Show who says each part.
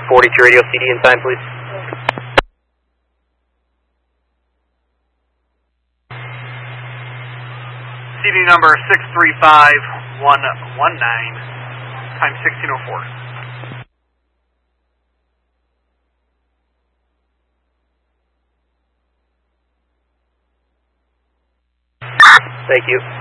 Speaker 1: 42 radio CD and time, please.
Speaker 2: CD number 635119, time 1604.
Speaker 1: Thank you.